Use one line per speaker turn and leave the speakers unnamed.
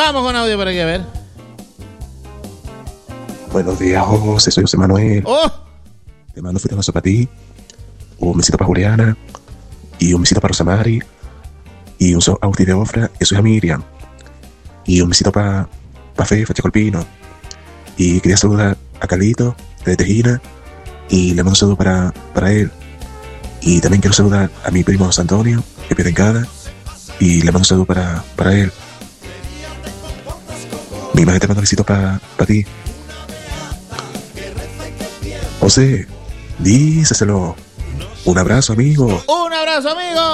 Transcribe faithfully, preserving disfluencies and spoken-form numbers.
Vamos con audio por aquí, a ver.
Buenos días, José, soy José Manuel.
¡Oh!
Te mando fuerte abrazo para ti, un besito para Juliana, y un besito para Rosamari, y un so a Agustín de Ofra, y su hija Miriam, y un besito para pa Fefa, Checolpino, y quería saludar a Carlito, de Tejina, y le mando un saludo para, para él, y también quiero saludar a mi primo José Antonio, que pide en cada, y le mando un saludo para, para él. Mi madre te manda un besito para pa ti. José, díseselo. Un abrazo, amigo.
Un abrazo, amigo.